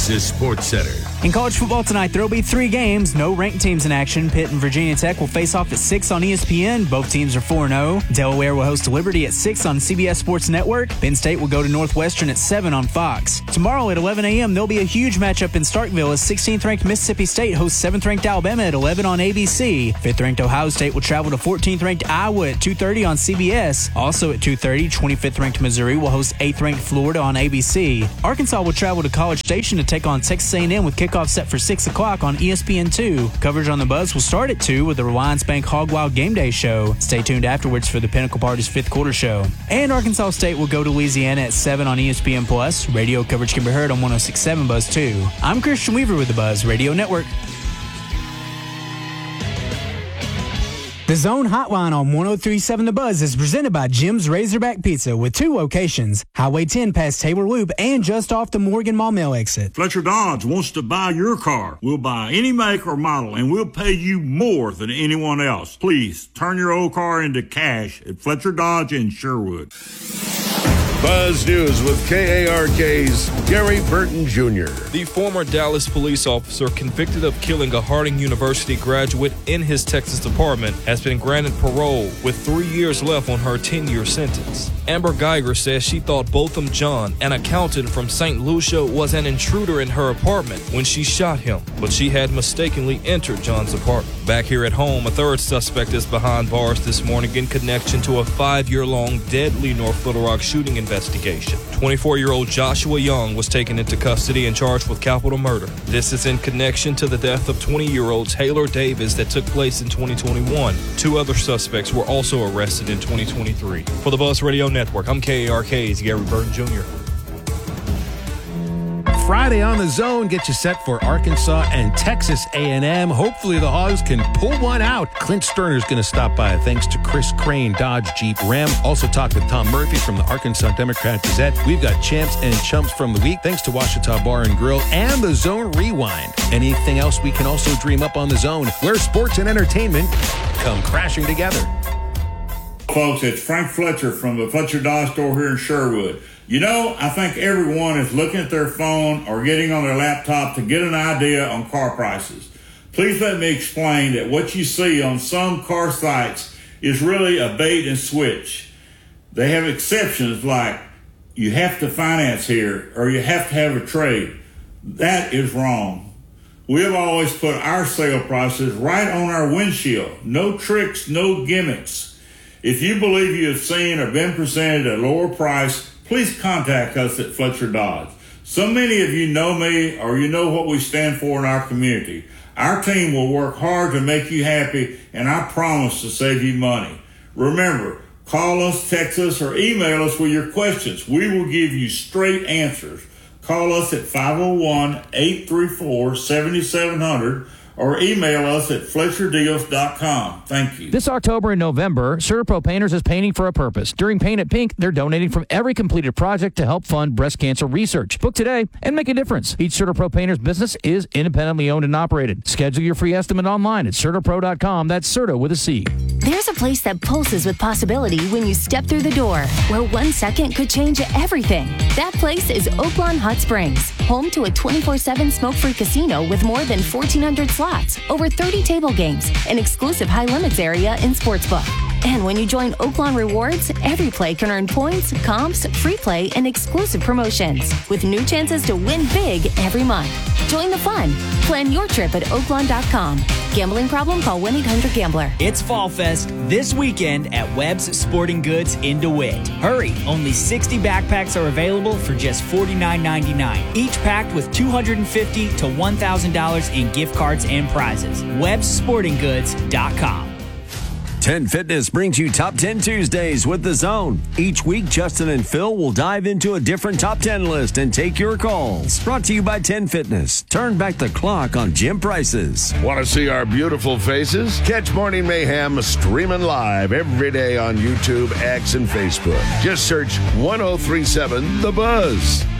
Texas Sports Center. In college football tonight, there will be 3 games. No ranked teams in action. Pitt and Virginia Tech will face off at 6 on ESPN. Both teams are 4-0. Delaware will host Liberty at 6 on CBS Sports Network. Penn State will go to Northwestern at 7 on Fox. Tomorrow at 11 a.m., there'll be a huge matchup in Starkville as 16th-ranked Mississippi State hosts 7th-ranked Alabama at 11 on ABC. 5th-ranked Ohio State will travel to 14th-ranked Iowa at 2:30 on CBS. Also at 2:30, 25th-ranked Missouri will host 8th-ranked Florida on ABC. Arkansas will travel to College Station to take on Texas A&M with kickoff set for 6 o'clock on ESPN2. Coverage on the Buzz will start at 2 with the Reliance Bank Hog Wild Game Day show. Stay tuned afterwards for the Pinnacle Party's 5th quarter show. And Arkansas State will go to Louisiana at 7 on ESPN+. Radio coverage can be heard on 106.7 Buzz 2. I'm Christian Weaver with the Buzz Radio Network. The Zone Hotline on 103.7 The Buzz is presented by Jim's Razorback Pizza with 2 locations, Highway 10 past Taylor Loop and just off the Morgan Mall Mill exit. Fletcher Dodge wants to buy your car. We'll buy any make or model, and we'll pay you more than anyone else. Please turn your old car into cash at Fletcher Dodge in Sherwood. Buzz News with KARK's Gary Burton Jr. The former Dallas police officer convicted of killing a Harding University graduate in his Texas apartment has been granted parole with 3 years left on her 10-year sentence. Amber Geiger says she thought Botham John, an accountant from St. Lucia, was an intruder in her apartment when she shot him, but she had mistakenly entered John's apartment. Back here at home, a third suspect is behind bars this morning in connection to a 5-year-long deadly North Little Rock shooting investigation. 24-year-old Joshua Young was taken into custody and charged with capital murder. This is in connection to the death of 20-year-old Taylor Davis that took place in 2021. 2 other suspects were also arrested in 2023. For the Buzz Radio Network, I'm KARK's Gary Burton Jr. Friday on the Zone, get you set for Arkansas and Texas A&M. Hopefully the Hogs can pull one out. Clint Sterner's going to stop by thanks to Chris Crane, Dodge Jeep Ram. Also talk with Tom Murphy from the Arkansas Democrat-Gazette. We've got champs and chumps from the week thanks to Washita Bar and Grill and the Zone Rewind. Anything else we can also dream up on the Zone, where sports and entertainment come crashing together. Folks, it's Frank Fletcher from the Fletcher Dodge store here in Sherwood. You know, I think everyone is looking at their phone or getting on their laptop to get an idea on car prices. Please let me explain that what you see on some car sites is really a bait and switch. They have exceptions like you have to finance here or you have to have a trade. That is wrong. We have always put our sale prices right on our windshield. No tricks, no gimmicks. If you believe you have seen or been presented at a lower price, please contact us at Fletcher Dodge. So many of you know me or you know what we stand for in our community. Our team will work hard to make you happy, and I promise to save you money. Remember, call us, text us, or email us with your questions. We will give you straight answers. Call us at 501-834-7700 or email us at FletcherDeals.com. Thank you. This October and November, CertaPro Painters is painting for a purpose. During Paint It Pink, they're donating from every completed project to help fund breast cancer research. Book today and make a difference. Each CertaPro Painters business is independently owned and operated. Schedule your free estimate online at CertaPro.com. That's Certa with a C. There's a place that pulses with possibility when you step through the door, where 1 second could change everything. That place is Oaklawn Hot Springs, home to a 24/7 smoke-free casino with more than 1,400 slots, over 30 table games, an exclusive high-limits area and sportsbook. And when you join Oaklawn Rewards, every play can earn points, comps, free play, and exclusive promotions, with new chances to win big every month. Join the fun. Plan your trip at Oaklawn.com. Gambling problem? Call 1-800-GAMBLER. It's Fall Fest this weekend at Webb's Sporting Goods in DeWitt. Hurry, only 60 backpacks are available for just $49.99, each packed with $250 to $1,000 in gift cards and prizes. WebbsSportingGoods.com. 10 Fitness brings you Top 10 Tuesdays with The Zone. Each week, Justin and Phil will dive into a different Top 10 list and take your calls. Brought to you by 10 Fitness. Turn back the clock on gym prices. Want to see our beautiful faces? Catch Morning Mayhem streaming live every day on YouTube, X, and Facebook. Just search 1037 The Buzz.